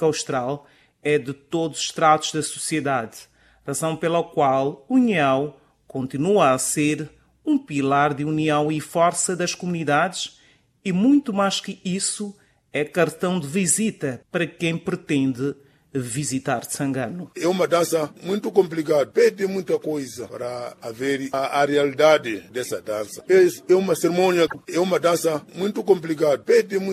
África Austral é de todos os estratos da sociedade, razão pela qual o União continua a ser um pilar de união e força das comunidades e, muito mais que isso, é cartão de visita para quem pretende visitar Tsangano. É uma dança muito complicada, pede muita coisa para haver a realidade dessa dança. É uma cerimônia, é uma dança muito complicada, pede